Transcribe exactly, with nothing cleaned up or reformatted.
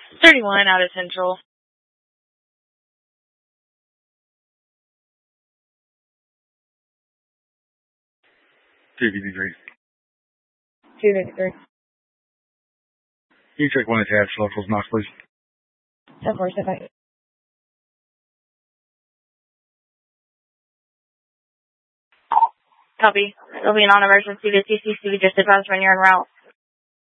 thirty-one out of Central. two fifty-three. two fifty-three. You check one attached, locals, Knox, please. ten four, step back. Copy. There'll be a non-emergency to C C C, just advise when you're en route.